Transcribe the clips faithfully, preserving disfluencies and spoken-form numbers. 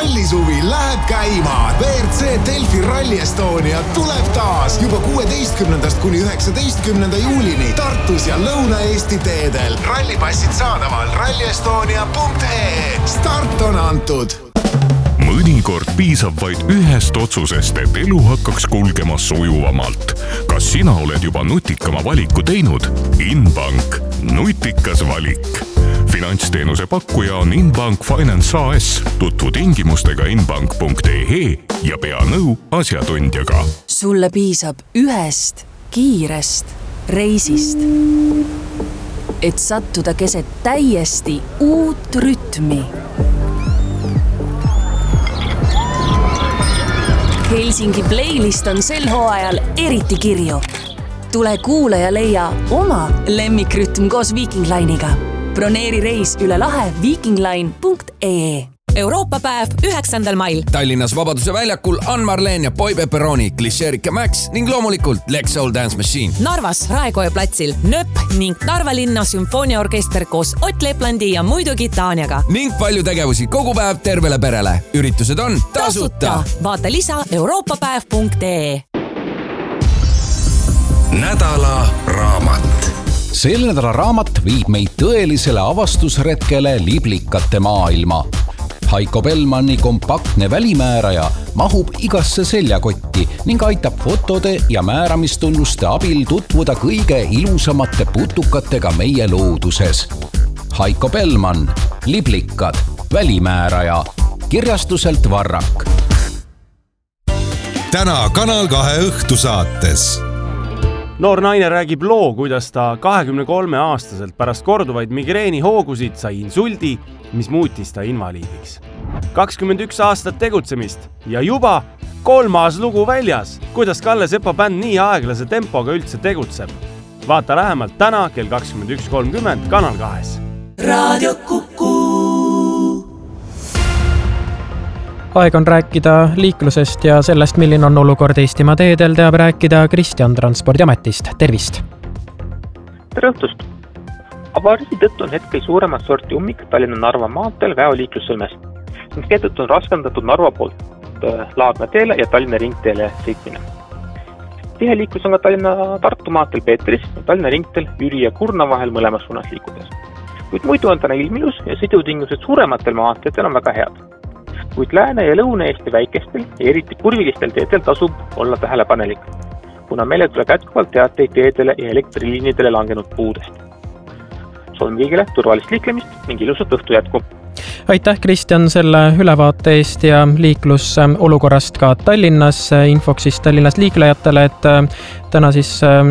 rallisuvi läheb käima. V R C Delfi Rally Estonia tuleb taas juba kuueteistkümnendast kuni üheksateistkümnenda juulini Tartus ja Lõuna-Eesti teedel. Rallipassid saadaval ralli estonia punkt ee. Start on antud. Mõnikord piisab vaid ühest otsusest, et elu hakkaks kulgema sujuvamalt. Kas sina oled juba nutikama valiku teinud? Inbank. Nutikas valik. Finantsteenuse pakkuja on Inbank Finance A S. Tutvu tingimustega inbank punkt ee ja pea nõu asjatundjaga. Sulle piisab ühest kiirest reisist, et sattuda keset täiesti uut rütmi. Helsingi playlist on sel hooajal eriti kirju. Tule kuule ja leia oma lemmikrütm koos Viking Line'iga. Broneeri reis üle lahe viking line punkt ee. Euroopa päev üheksandal mail. Tallinnas Vabaduse väljakul Ann Marleen ja Boy Pepperoni, Klišeerika Max ning loomulikult Lex Soul Dance Machine. Narvas Raekoja platsil Nöp ning Narva linna sümfooniaorkester koos Ott Leplandi ja muidugi Taaniaga. Ning palju tegevusi kogu päev tervele perele. Üritused on tasuta. Vaata lisa euroopapäev punkt ee. Nädala raamat. Sel nädala raamat viib meid tõelisele avastusretkele liblikate maailma. Haiko Bellmanni kompaktne välimääraja mahub igasse seljakotti ning aitab fotode ja määramistunnuste abil tutvuda kõige ilusamate putukatega meie looduses. Haiko Bellmann, liblikad, välimääraja, kirjastuselt Varrak. Täna Kanal kahe õhtusaates. Noor naine räägib loo, kuidas ta kahekümne kolme aastaselt pärast korduvaid migreeni hoogusid sai insuldi, mis muutis ta invaliidiks. kakskümmend üks aastat tegutsemist ja juba kolmas lugu väljas, kuidas Kalle Sepa bänd nii aeglase tempoga üldse tegutseb. Vaata lähemalt täna kell kakskümmend üks kolmkümmend Kanal kahes. Raadio Kuku. Aeg on rääkida liiklusest ja sellest, milline on olukord Eestimaa teedel, teab rääkida Kristjan Transpordiametist. Tervist! Tere õhtust! Avarii tõttu on hetkel suuremat sorti ummik Tallinna Narva maanteel Väo-liiklussõlmes, ning seetõttu on raskendatud Narva poolt Laagna teele ja Tallinna ringteele sõitmine. Tihe liiklus on ka Tallinna Tartu maanteel Peetris ja Tallinna ringteel Jüri ja Kurna vahel mõlemas suunas liikudes. Kuid muidu on täna ilmilus ja sõidutingimused suurematel maanteedel on väga head. Kuid Lääne- ja Lõuna-Eesti väikestel ja eriti kurvilistel teedel tasub olla tähelepanelik, kuna meile tuleb jätkuvalt teateid teedele ja elektriliinidele langenud puudest. Soovin kõigile turvalist liiklemist ning ilusat õhtu jätku. Aitäh, Kristjan, selle ülevaate eest ja liiklusolukorrast ka Tallinnas. Infoks siis Tallinnas liiklejatele, et täna siis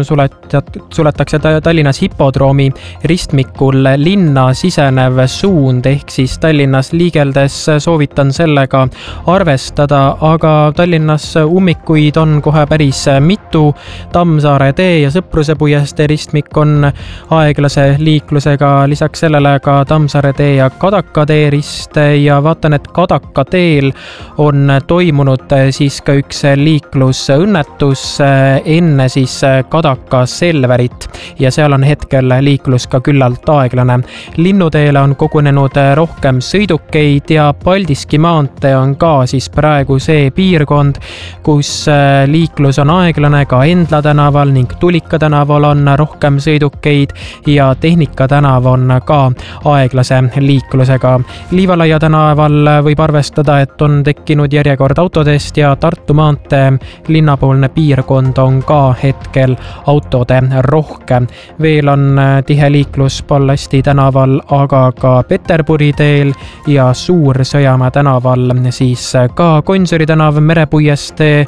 suletakse Tallinnas hipodroomi ristmikul linna sisenev suund, ehk siis Tallinnas liigeldes soovitan sellega arvestada, aga Tallinnas ummikuid on kohe päris mitu. Tammsaare tee ja Sõpruse puiestee ristmik on aeglase liiklusega, lisaks sellele ka Tammsaare tee ja Kadaka tee rist ja vaatan, et Kadaka teel on toimunud siis ka üks liiklusõnnetus enne siis Kadaka Selverit ja seal on hetkel liiklus ka küllalt aeglane. Linnuteele on kogunenud rohkem sõidukeid ja Paldiski maantee on ka siis praegu see piirkond, kus liiklus on aeglane, ka Endla tänaval ning Tulika tänaval on rohkem sõidukeid ja Tehnika tänav on ka aeglase liiklusega. Liivalaia tänaval võib arvestada, et on tekkinud järjekord autodest ja Tartu maantee linnapoolne piirkond on ka hetkel autode rohkem. Veel on tihe liiklus Pallasti tänaval, aga ka Peterburi teel ja Suur-Sõjamäe tänaval, siis ka Konsuri tänav, Merepuiestee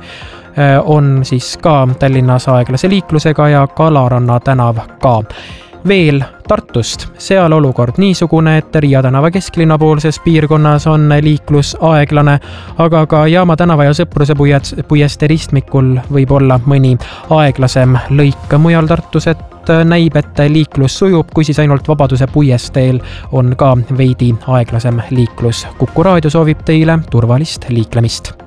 on siis ka Tallinnas aeglase liiklusega ja Kalaranna tänav ka. Veel Tartust, seal olukord niisugune, et Riia tänava kesklinnapoolses piirkonnas on liiklus aeglane, aga ka Jaama tänava ja Sõpruse puiestee ristmikul võib olla mõni aeglasem lõik. Mujal Tartus, et näib, et liiklus sujub, kui siis ainult Vabaduse puiesteel on ka veidi aeglasem liiklus. Kuku raadio soovib teile turvalist liiklemist.